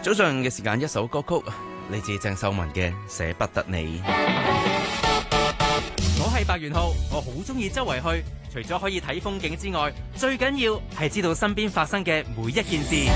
早上嘅時間，一首歌曲嚟自鄭秀文嘅《捨不得你》。 我係白元浩，我好中意周圍去，除咗可以睇風景之外，最緊要係知道身邊發生嘅每一件事。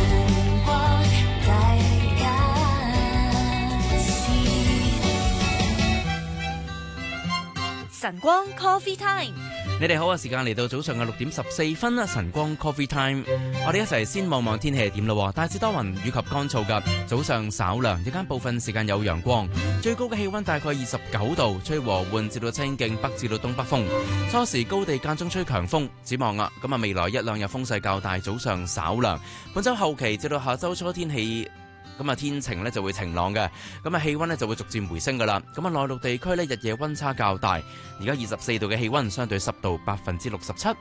晨光 Coffee Time， 你哋好啊！時間嚟到早上嘅6:14啦，晨光 Coffee Time， 我哋一齊先望望天氣係點咯。大致多雲雨及乾燥㗎，早上稍涼，日間部分時間有陽光，最高嘅氣溫大概29度，吹和緩至到清勁北至到東北風，初時高地間中吹強風。展望啊，咁啊未來一兩日風勢較大，早上稍涼。本週後期至到下週初天氣咁啊天晴呢就會晴朗嘅，咁啊氣溫呢就會逐漸回升噶啦。咁啊內陸地區呢日夜溫差較大，而家24度嘅氣溫，相對濕度67%。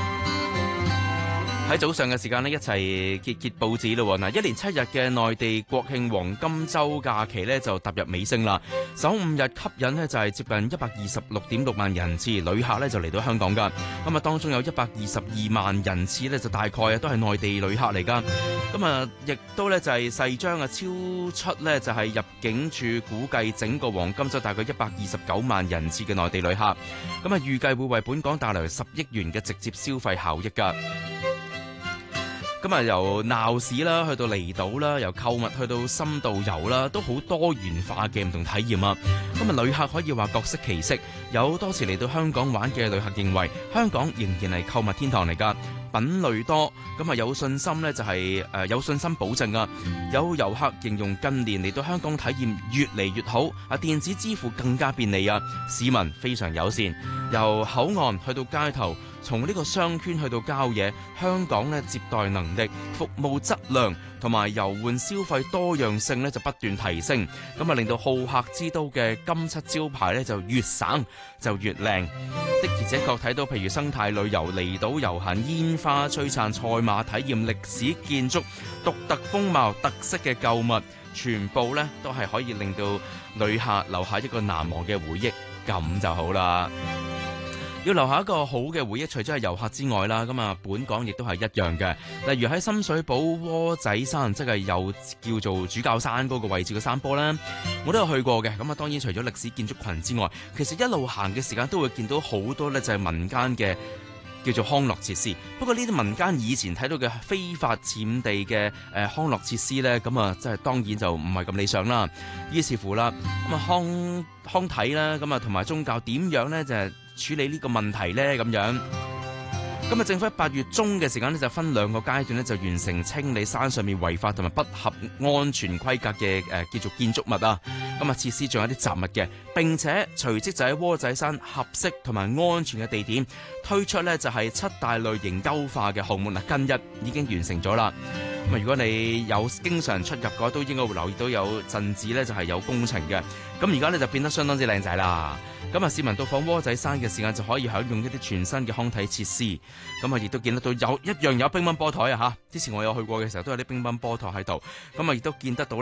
喺早上嘅時間呢，一齊揭報紙咯。嗱，一連7日嘅內地國慶黃金週假期呢就踏入尾聲啦。首5日吸引呢就係接近126.6萬人次旅客呢就嚟到香港噶。咁啊當中有122萬人次呢就大概都係內地旅客嚟噶。咁啊亦都呢就係勢將超出呢就係入境處估計整個黃金週大概129萬人次嘅內地旅客。咁啊預計會為本港帶來10億元嘅直接消費效益噶。咁啊，由鬧市啦，去到離島啦，由購物去到深度遊啦，都好多元化嘅唔同體驗啊！咁啊，旅客可以話各色其色，有多次嚟到香港玩嘅旅客認為，香港仍然係購物天堂嚟㗎，品類多，咁啊有信心呢就係有信心保證啊！有遊客形容近年嚟到香港體驗越嚟越好，啊電子支付更加便利啊，市民非常友善，由口岸去到街頭。從呢個商圈去到郊野，香港呢接待能力、服務質量同埋遊玩消費多樣性呢就不斷提升，咁啊令到好客之都嘅金漆招牌呢就越省就越靚。的而且確睇到，譬如生態旅遊、離島遊行、煙花璀璨、賽馬體驗、歷史建築、獨特風貌、特色嘅購物，全部呢都係可以令到旅客留下一個難忘嘅回憶，咁就好啦。要留下一個好嘅回憶，除咗係遊客之外啦，咁啊，本港亦都係一樣嘅。例如喺深水埗窩仔山，即係又叫做主教山嗰個位置嘅山坡啦，我都有去過嘅。咁啊，當然除咗歷史建築群之外，其實一路行嘅時間都會見到好多呢，就係民間嘅叫做康樂設施。不過呢啲民間以前睇到嘅非法佔地嘅康樂設施呢，咁啊，即係當然就唔係咁理想啦。於是乎啦，咁啊康體啦，咁啊同埋宗教點樣呢？就係處理呢個問題呢，咁樣。咁啊，政府喺8月中嘅時間呢，就分2個階段呢，就完成清理山上面違法同埋不合安全規格嘅叫做建築物啊。咁啊，設施仲有啲雜物嘅，並且隨即就喺窩仔山合適同埋安全嘅地點推出呢，就係7大類型優化嘅項目啦。近日已經完成咗啦。咁啊，如果你有經常出入嘅話，都應該會留意到有陣子呢，就係有工程嘅。咁而家呢，就變得相當之靚仔啦。咁啊，市民到訪窩仔山嘅時間就可以享用一啲全新嘅康體設施。咁啊，亦都見得到有乒乓波台啊嚇！之前我有去過嘅時候都有啲乒乓波台喺度。咁啊，亦都見得到。